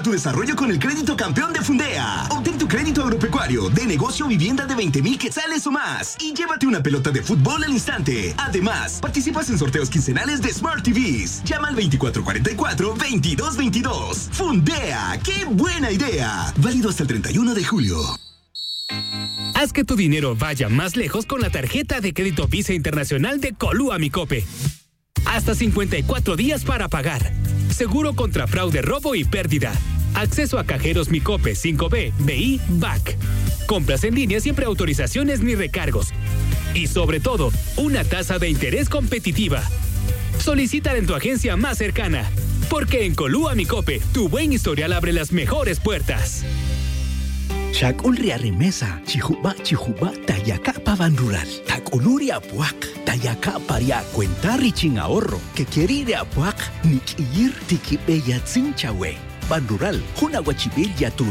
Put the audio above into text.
tu desarrollo con el crédito campeón de Fundea. Obtén tu crédito agropecuario de negocio o vivienda de 20,000 quetzales o más y llévate una pelota de fútbol al instante. Además, participas en sorteos quincenales de Smart TVs. Llama al 2444-2222. Fundea, ¡qué buena idea! Válido hasta el 31 de julio. Haz que tu dinero vaya más lejos con la tarjeta de crédito Visa Internacional de Colúa Micope. Hasta 54 días para pagar. Seguro contra fraude, robo y pérdida. Acceso a cajeros Micope 5B, BI, BAC. Compras en línea siempre autorizaciones ni recargos. Y sobre todo, una tasa de interés competitiva. Solicítala en tu agencia más cercana. Porque en Colúa Micope, tu buen historial abre las mejores puertas. Shakulria remesa, chihuba, tayaka pavan rural. Takuluria puak, tayaka paria cuenta riching ahorro. Que querida puak, ni ir tikibeya tzinchawe. Ban rural, una guachibilla tu